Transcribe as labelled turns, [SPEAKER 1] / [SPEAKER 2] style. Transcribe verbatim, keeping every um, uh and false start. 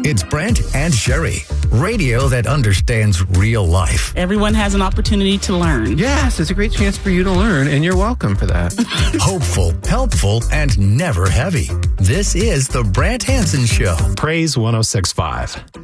[SPEAKER 1] It's Brent and Sherry, radio that understands real life.
[SPEAKER 2] Everyone has an opportunity to learn.
[SPEAKER 3] Yes, it's a great chance for you to learn, and you're welcome for that.
[SPEAKER 1] Hopeful, helpful, and never heavy. This is the Brant Hansen Show.
[SPEAKER 4] Praise one oh six point five.